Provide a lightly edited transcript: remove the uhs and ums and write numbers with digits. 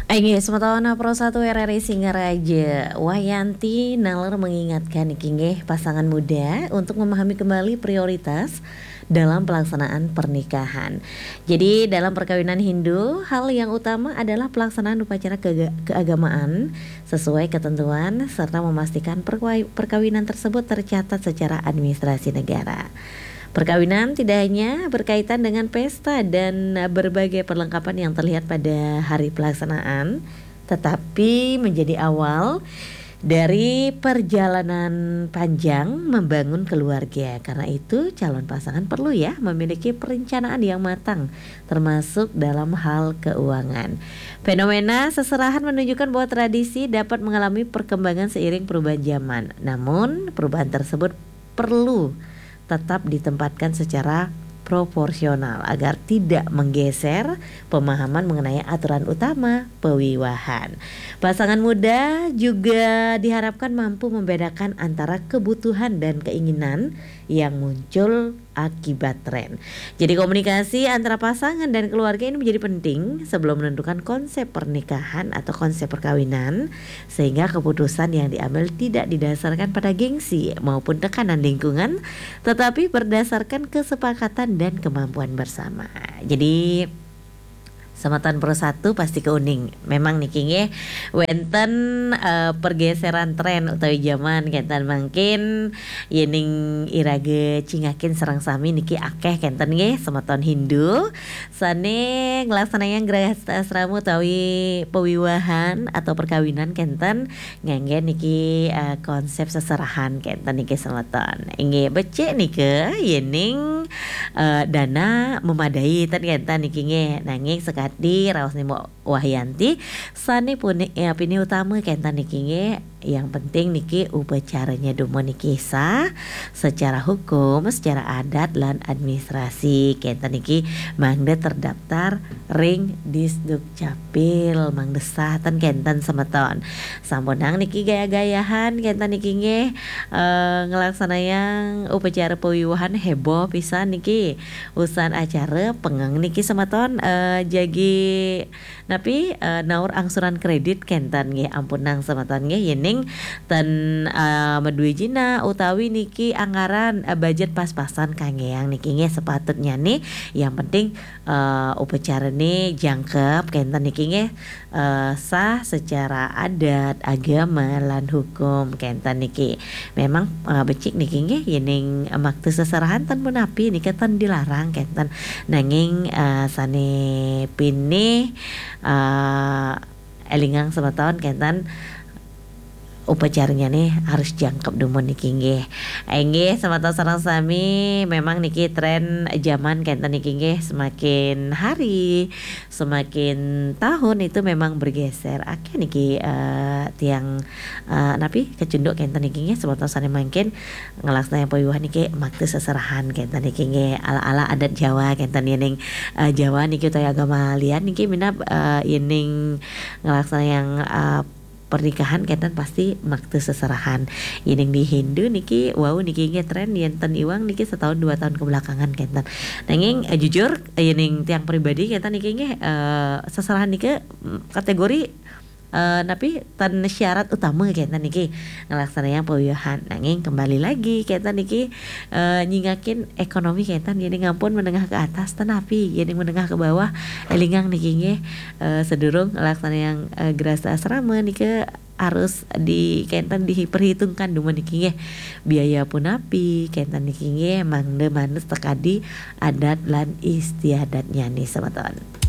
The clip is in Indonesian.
Aing sematawna Pro 1 RRI Singaraja Wahyanti Naler mengingatkan iki pasangan muda untuk memahami kembali prioritas dalam pelaksanaan pernikahan. Jadi dalam perkawinan Hindu, hal yang utama adalah pelaksanaan upacara keagamaan sesuai ketentuan serta memastikan perkawinan tersebut tercatat secara administrasi negara. Perkawinan tidak hanya berkaitan dengan pesta dan berbagai perlengkapan yang terlihat pada hari pelaksanaan, tetapi menjadi awal dari perjalanan panjang membangun keluarga. Karena itu calon pasangan perlu memiliki perencanaan yang matang, termasuk dalam hal keuangan. Fenomena seserahan menunjukkan bahwa tradisi dapat mengalami perkembangan seiring perubahan zaman. Namun perubahan tersebut perlu tetap ditempatkan secara proporsional agar tidak menggeser pemahaman mengenai aturan utama pewiwahan. Pasangan muda juga diharapkan mampu membedakan antara kebutuhan dan keinginan yang muncul akibat tren. Jadi komunikasi antara pasangan dan keluarga ini menjadi penting sebelum menentukan konsep pernikahan atau konsep perkawinan, sehingga keputusan yang diambil tidak didasarkan pada gengsi maupun tekanan lingkungan, tetapi berdasarkan kesepakatan dan kemampuan bersama. Jadi Samatan Pro 1 pasti keuning. Memang niki wenten pergeseran tren utawi zaman kenten mangkin yening irage cingakin serang sami niki akeh kenten samaton Hindu sane ngelaksananya gerah asrama utawi pewiwahan atau perkawinan kenten ngangge niki konsep seserahan kenten niki samaton. Inge becek nike yening dana memadai tan kenten niki nanging di raos ni Wahyanti sane pun pini utama kentan niki yang penting niki upacaranya dumo niki sah secara hukum, secara adat lan administrasi. Kentan niki mangde terdaftar ring Disduk Capil mangde sah tan kentan semeton. Sampunang niki gaya-gayahan kentan niki ngelaksanayang upacara pewiwahan heboh pisan niki usan acara pengang niki semeton jagi napi naur angsuran kredit kentan ampunang semeton yening dan medujina utawi niki anggaran budget pas-pasan kangeang niki sepatutnya nih yang penting upacara nih jangkep kentan niki sah secara adat agama lan hukum kentan niki memang becik niki yening maktu seserahan tan menapi niki tan dilarang kentan nanging sane pini elingang semeton kentan upacaranya nih harus jangkep dumun niki nggih semata sareng sami memang niki tren zaman kenten niki semakin hari semakin tahun itu memang bergeser akeh niki tiang napi kecunduk kenten niki semata sane mangkin ngelaksanakan pewiwahan niki maktu seserahan kenten niki ala-ala adat Jawa kenten yening Jawa niki utawi agama lian niki minap yening ngelaksanakan pernikahan kenten pasti maktu seserahan. Yening di Hindu niki wow niki tren yenten iwang niki setahun 2 tahun kebelakangan kenten. Nanging jujur yening tiang pribadi kenten niki seserahan niki kategori tapi tan syarat utama kenten niki ngelaksananya pewiwahan. Nanging kembali lagi kenten niki nyingakin ekonomi kenten yening ngampun menengah ke atas tenapi yening menengah ke bawah elingang niki sedurung ngelaksana yang gerasa asrama niki harus di kenten diperhitungkan dumun niki biaya pun api kenten niki mangde manes tekadi adat lan istiadatnya nih semeton.